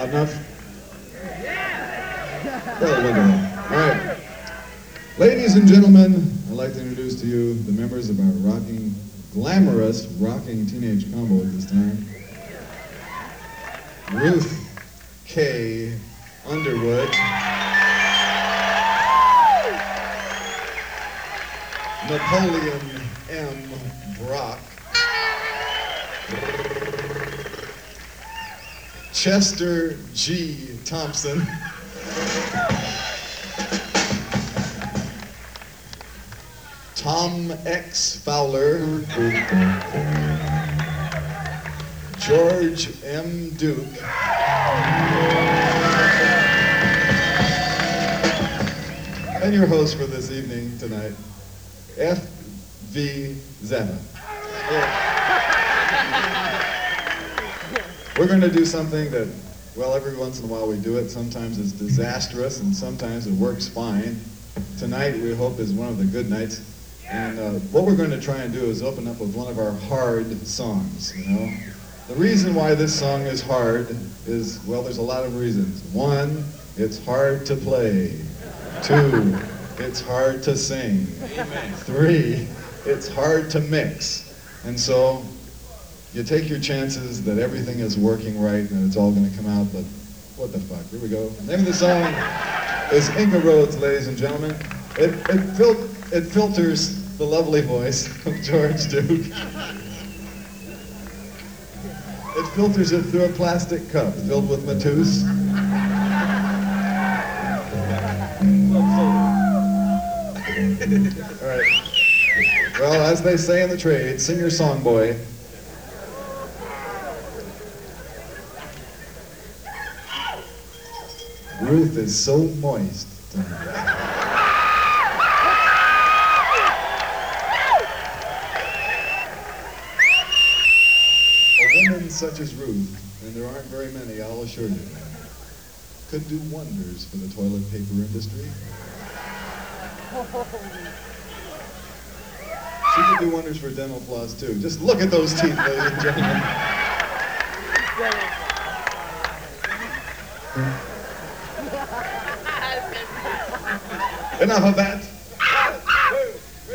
Loud enough? Well, wonderful. All right. Ladies and gentlemen, I'd like to introduce to you the members of our glamorous rocking teenage combo at this time. Ruth K. Underwood. Napoleon M. Brock. Chester G. Thompson. Tom X. Fowler. George M. Duke. And your host for this evening tonight, F.V. Zeta. We're going to do something that, well, every once in a while we do it. Sometimes it's disastrous and sometimes it works fine. Tonight we hope is one of the good nights. And what we're going to try and do is open up with one of our hard songs, you know. The reason why this song is hard is, well, there's a lot of reasons. One, it's hard to play. Two, it's hard to sing. Amen. Three, it's hard to mix. And so you take your chances that everything is working right and it's all going to come out, but what the fuck? Here we go. The name of the song is Inca Roads, ladies and gentlemen. It filters the lovely voice of George Duke. It filters it through a plastic cup filled with Matus. All right. Well, as they say in the trade, sing your song, boy. Ruth is so moist tonight. A woman such as Ruth, and there aren't very many, I'll assure you, could do wonders for the toilet paper industry. She could do wonders for dental floss too. Just look at those teeth, ladies and gentlemen. Enough of that.